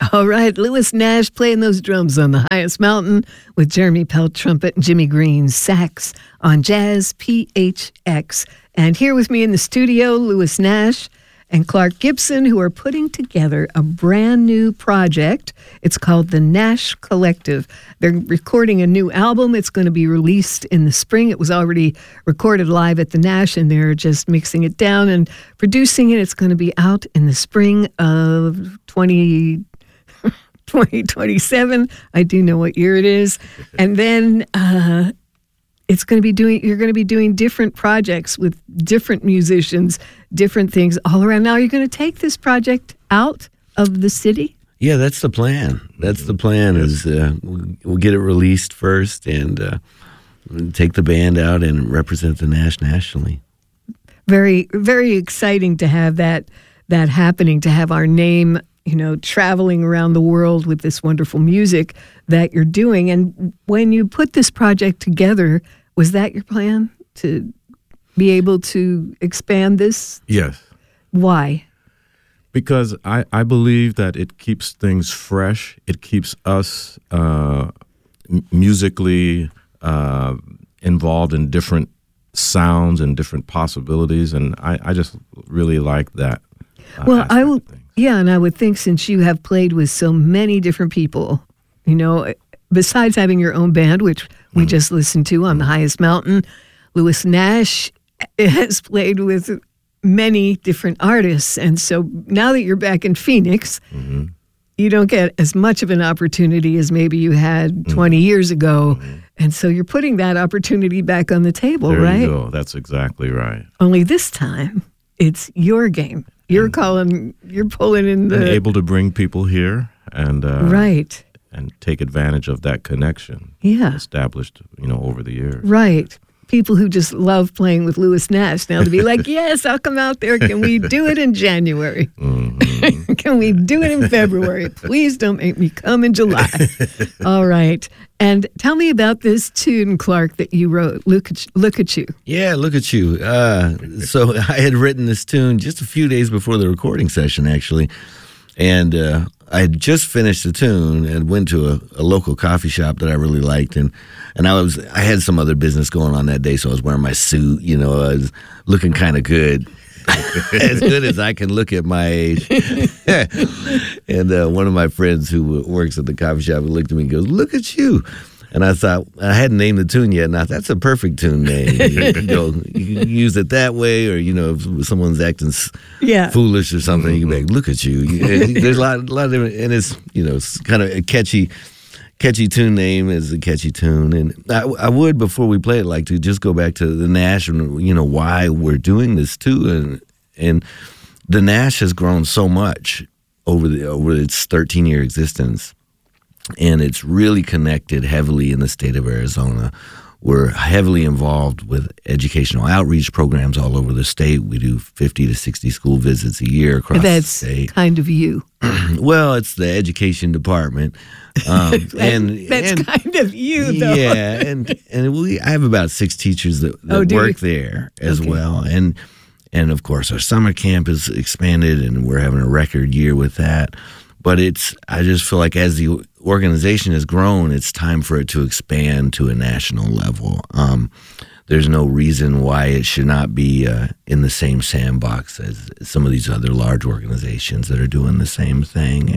All right, Louis Nash playing those drums on the highest mountain with Jeremy Pelt trumpet and Jimmy Green sax on Jazz PHX. And here with me in the studio, Louis Nash and Clark Gibson, who are putting together a brand new project. It's called the Nash Collective. They're recording a new album. It's going to be released in the spring. It was already recorded live at the Nash, and they're just mixing it down and producing it. It's going to be out in the spring of 2027. I do know what year it is. And then you're going to be doing different projects with different musicians, different things all around. Now, you're going to take this project out of the city? Yeah, that's the plan. That's the plan is we'll get it released first and take the band out and represent the Nash nationally. Very, very exciting to have that happening, to have our name, traveling around the world with this wonderful music that you're doing. And when you put this project together, was that your plan, to be able to expand this? Yes. Why? Because I believe that it keeps things fresh. It keeps us musically involved in different sounds and different possibilities. And I just really like that. Well, and I would think, since you have played with so many different people, besides having your own band, which we just listened to on the highest mountain, Louis Nash has played with many different artists. And so now that you're back in Phoenix, you don't get as much of an opportunity as maybe you had 20 years ago. And so you're putting that opportunity back on the table, there right? There you go. That's exactly right. Only this time, it's your game. You're pulling in and able to bring people here and right, and take advantage of that connection established, over the years. Right. People who just love playing with Louis Nash now to be like, yes, I'll come out there. Can we do it in January? Can we do it in February? Please don't make me come in July. All right. And tell me about this tune, Clark, that you wrote, Look at You. Yeah, Look at You. So I had written this tune just a few days before the recording session, actually. And I had just finished the tune and went to a local coffee shop that I really liked. And I had some other business going on that day, so I was wearing my suit. I was looking kind of good. As good as I can look at my age. And one of my friends who works at the coffee shop looked at me and goes, "Look at you." And I thought, I hadn't named the tune yet, and I thought, that's a perfect tune name. You can use it that way, or, if someone's acting foolish or something, you can be like, "Look at you." There's a lot of different, and it's, it's kind of a catchy tune name is a catchy tune. And I would, before we play it, like to just go back to the Nash and, why we're doing this too. And the Nash has grown so much over its 13-year existence. And it's really connected heavily in the state of Arizona. We're heavily involved with educational outreach programs all over the state. We do 50 to 60 school visits a year across the state. That's kind of you. Well, it's the education department. That's kind of you, though. Yeah, and I have about 6 teachers that work there as well. And of course, our summer camp is expanded, and we're having a record year with that. But I just feel like as the organization has grown, it's time for it to expand to a national level. There's no reason why it should not be in the same sandbox as some of these other large organizations that are doing the same thing,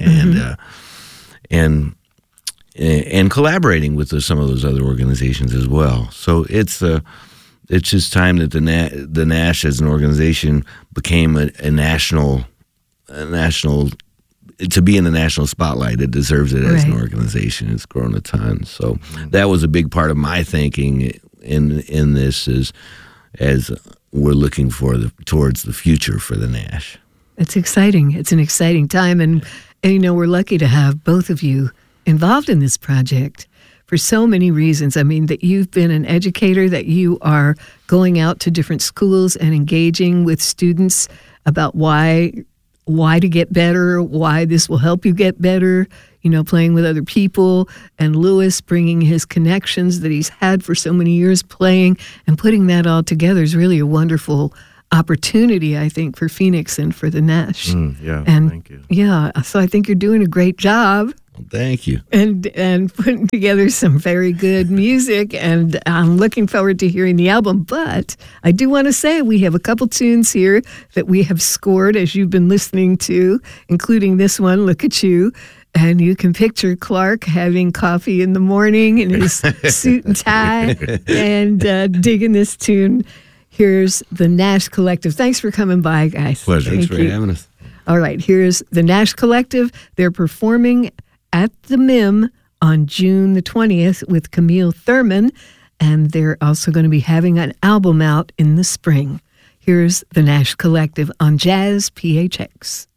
and collaborating with some of those other organizations as well. So it's just time that the Nash as an organization became a national. To be in the national spotlight, it deserves it as an organization. It's grown a ton. So that was a big part of my thinking in this as we're looking towards the future for the Nash. It's exciting. It's an exciting time. And we're lucky to have both of you involved in this project for so many reasons. I mean, that you've been an educator, that you are going out to different schools and engaging with students about why to get better, why this will help you get better, playing with other people, and Louis bringing his connections that he's had for so many years playing and putting that all together is really a wonderful opportunity, I think, for Phoenix and for the Nash. Yeah, and thank you. Yeah, so I think you're doing a great job. Thank you. And putting together some very good music, and I'm looking forward to hearing the album. But I do want to say we have a couple tunes here that we have scored as you've been listening to, including this one, Look at You. And you can picture Clark having coffee in the morning in his suit and tie and digging this tune. Here's the Nash Collective. Thanks for coming by, guys. Pleasure. Thanks for having us. All right, here's the Nash Collective. They're performing at the MIM on June the 20th with Camille Thurman, and they're also going to be having an album out in the spring. Here's the Nash Collective on Jazz PHX.